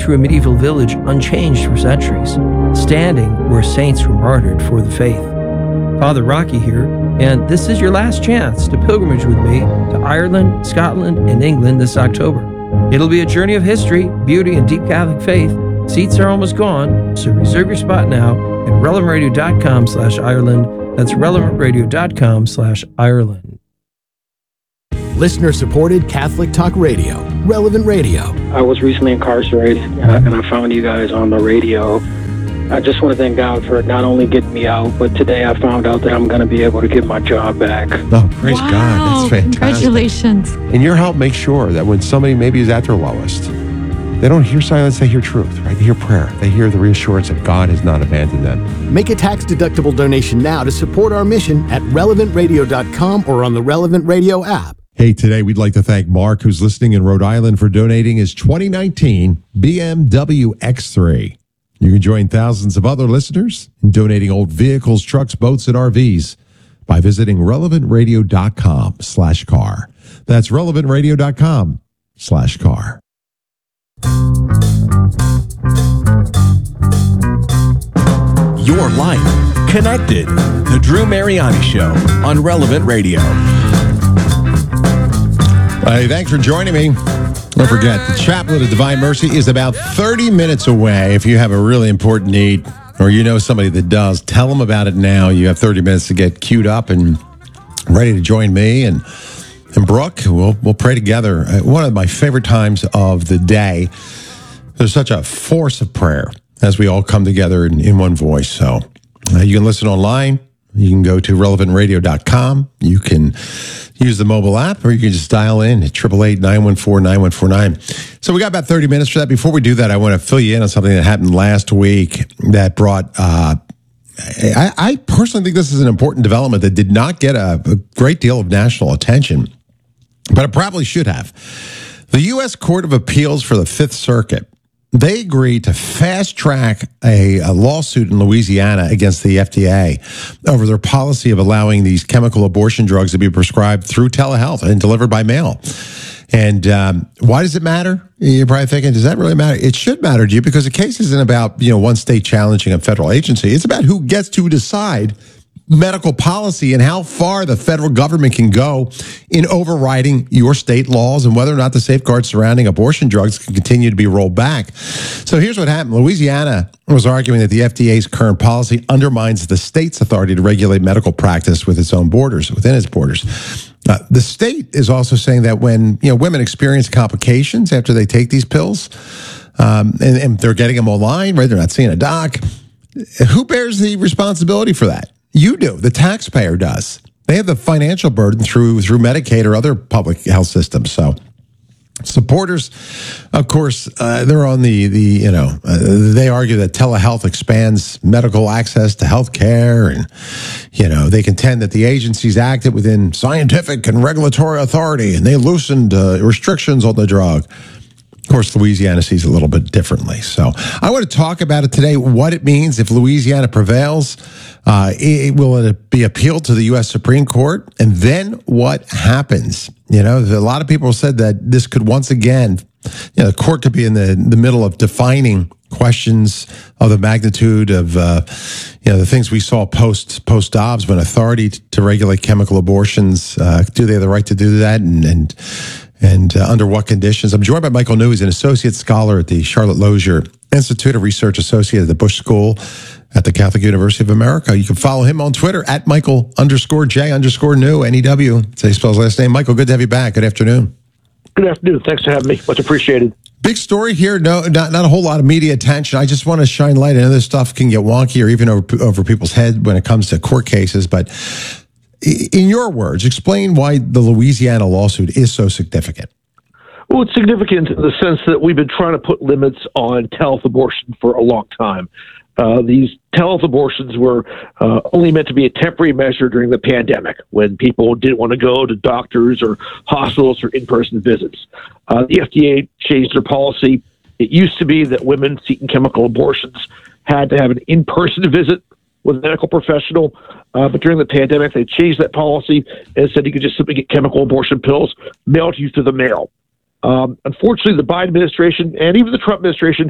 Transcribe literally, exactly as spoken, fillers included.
through a medieval village unchanged for centuries, standing where saints were martyred for the faith. Father Rocky here, and this is your last chance to pilgrimage with me to Ireland, Scotland, and England this October. It'll be a journey of history, beauty, and deep Catholic faith. Seats are almost gone, so reserve your spot now at relevantradio.com slash Ireland. That's relevantradio.com slash Ireland. Listener-supported Catholic Talk Radio, Relevant Radio. I was recently incarcerated, uh, and I found you guys on the radio. I just want to thank God for not only getting me out, but today I found out that I'm going to be able to get my job back. Oh, praise wow, God. That's fantastic. Congratulations. And your help makes sure that when somebody maybe is at their lowest, they don't hear silence, they hear truth, right? They hear prayer. They hear the reassurance that God has not abandoned them. Make a tax-deductible donation now to support our mission at relevant radio dot com or on the Relevant Radio app. Hey, today we'd like to thank Mark, who's listening in Rhode Island, for donating his twenty nineteen B M W X three. You can join thousands of other listeners in donating old vehicles, trucks, boats, and R Vs by visiting relevant radio dot com slash car. That's relevant radio dot com slash car. Your life connected. The Drew Mariani Show on Relevant Radio. Hey, thanks for joining me. Don't forget, the Chaplet of Divine Mercy is about thirty minutes away. If you have a really important need or you know somebody that does, tell them about it now. You have thirty minutes to get queued up and ready to join me and and Brooke. We'll, we'll pray together. One of my favorite times of the day. There's such a force of prayer as we all come together in, in one voice. So uh, you can listen online. You can go to relevant radio dot com. You can use the mobile app, or you can just dial in at eight eight eight, nine one four, nine one four nine. So we got about thirty minutes for that. Before we do that, I want to fill you in on something that happened last week that brought, uh, I, I personally think this is an important development that did not get a, a great deal of national attention, but it probably should have. The U S Court of Appeals for the Fifth Circuit, they agreed to fast track a, a lawsuit in Louisiana against the F D A over their policy of allowing these chemical abortion drugs to be prescribed through telehealth and delivered by mail. And um, why does it matter? You're probably thinking, does that really matter? It should matter to you because the case isn't about, you know, one state challenging a federal agency. It's about who gets to decide medical policy and how far the federal government can go in overriding your state laws and whether or not the safeguards surrounding abortion drugs can continue to be rolled back. So here's what happened. Louisiana was arguing that the F D A's current policy undermines the state's authority to regulate medical practice with its own borders, within its borders. Uh, the state is also saying that when, you know, women experience complications after they take these pills, um, and, and they're getting them online, right? They're not seeing a doc. Who bears the responsibility for that? You do. The taxpayer does. They have the financial burden through through Medicaid or other public health systems. So supporters, of course, uh, they're on the, the you know, uh, they argue that telehealth expands medical access to health care. And, you know, they contend that the agencies acted within scientific and regulatory authority and they loosened uh, restrictions on the drug. Of course, Louisiana sees it a little bit differently. So I want to talk about it today, what it means if Louisiana prevails. Uh, it, will it be appealed to the U S Supreme Court? And then what happens? You know, a lot of people said that this could once again, you know, the court could be in the, the middle of defining questions of the magnitude of, uh, you know, the things we saw post post Dobbs when authority to regulate chemical abortions, uh, do they have the right to do that? And, and And uh, under what conditions? I'm joined by Michael New. He's an associate scholar at the Charlotte Lozier Institute, a research associate at the Bush School at the Catholic University of America. You can follow him on Twitter at Michael underscore J underscore New, N E W. That's how he spells his last name. Michael, good to have you back. Good afternoon. Good afternoon. Thanks for having me. Much appreciated. Big story here. No, not, not a whole lot of media attention. I just want to shine light. I know this stuff can get wonky or even over, over people's head when it comes to court cases, but in your words, explain why the Louisiana lawsuit is so significant. Well, it's significant in the sense that we've been trying to put limits on telehealth abortion for a long time. Uh, these telehealth abortions were uh, only meant to be a temporary measure during the pandemic when people didn't want to go to doctors or hospitals for in-person visits. Uh, the F D A changed their policy. It used to be that women seeking chemical abortions had to have an in-person visit with a medical professional, uh, but during the pandemic, they changed that policy and said you could just simply get chemical abortion pills mailed to you through the mail. Um, unfortunately, the Biden administration and even the Trump administration